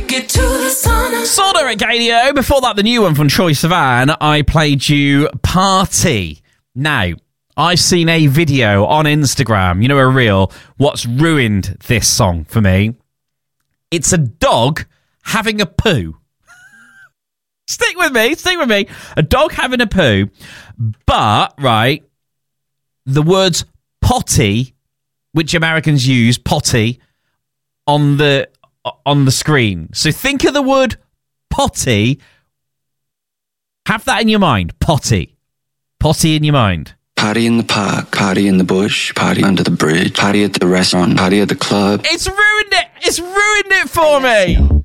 it to the sauna. Sauna at Radio. Before that, the new one from Troye Sivan. I played you Party. Now, I've seen a video on Instagram, a reel, what's ruined this song for me. It's a dog having a poo. Stick with me. A dog having a poo. But, right, the words potty, which Americans use, potty, on the screen. So think of the word potty. Have that in your mind. Potty. Potty in your mind. Potty in the park, potty in the bush, potty under the bridge, potty at the restaurant, potty at the club. It's ruined it for me.